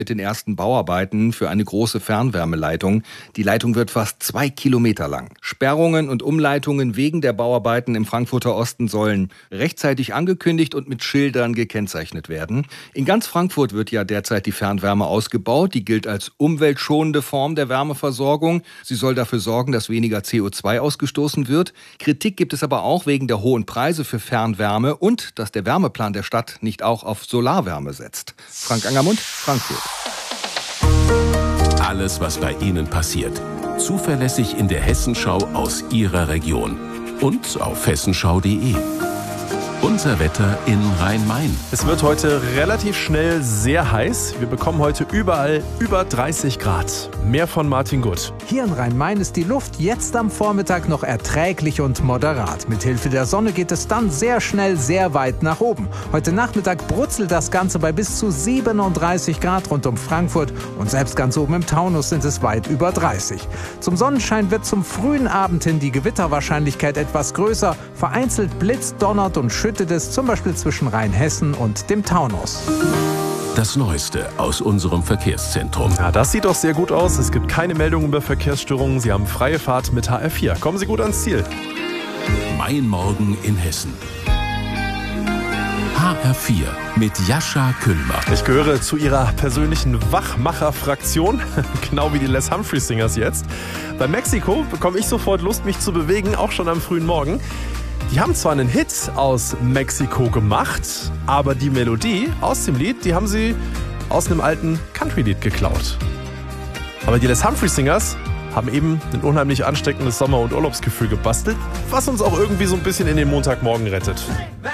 mit den ersten Bauarbeiten für eine große Fernwärmeleitung. Die Leitung wird fast 2 Kilometer lang. Sperrungen und Umleitungen wegen der Bauarbeiten im Frankfurter Osten sollen rechtzeitig angekündigt und mit Schildern gekennzeichnet werden. In ganz Frankfurt wird ja derzeit die Fernwärme ausgebaut. Die gilt als umweltschonende Form der Wärmeversorgung. Sie soll dafür sorgen, dass weniger CO2 ausgestoßen wird. Kritik gibt es aber auch wegen der hohen Preise für Fernwärme und dass der Wärmeplan der Stadt nicht auch auf Solarwärme setzt. Frank Angermund, Frankfurt. Alles, was bei Ihnen passiert. Zuverlässig in der Hessenschau aus Ihrer Region. Und auf hessenschau.de. Unser Wetter in Rhein-Main. Es wird heute relativ schnell sehr heiß. Wir bekommen heute überall über 30 Grad. Mehr von Martin Gutt. Hier in Rhein-Main ist die Luft jetzt am Vormittag noch erträglich und moderat. Mithilfe der Sonne geht es dann sehr schnell sehr weit nach oben. Heute Nachmittag brutzelt das Ganze bei bis zu 37 Grad rund um Frankfurt. Und selbst ganz oben im Taunus sind es weit über 30. Zum Sonnenschein wird zum frühen Abend hin die Gewitterwahrscheinlichkeit etwas größer. Vereinzelt blitzt, donnert und schüttet es zum Beispiel zwischen Rheinhessen und dem Taunus. Das Neueste aus unserem Verkehrszentrum. Ja, das sieht doch sehr gut aus. Es gibt keine Meldungen über Verkehrsstörungen. Sie haben freie Fahrt mit HR4. Kommen Sie gut ans Ziel. Mein Morgen in Hessen. HR4 mit Jascha Küllmer. Ich gehöre zu Ihrer persönlichen Wachmacher-Fraktion, genau wie die Les Humphrey Singers jetzt. Bei Mexiko bekomme ich sofort Lust, mich zu bewegen, auch schon am frühen Morgen. Die haben zwar einen Hit aus Mexiko gemacht, aber die Melodie aus dem Lied, die haben sie aus einem alten Country-Lied geklaut. Aber die Les Humphrey Singers haben eben ein unheimlich ansteckendes Sommer- und Urlaubsgefühl gebastelt, was uns auch irgendwie so ein bisschen in den Montagmorgen rettet.